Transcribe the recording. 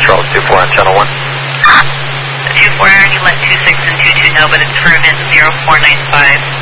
Charles 24 on channel 1. 24, you let 26 and 22 know, but it's firm in 0495.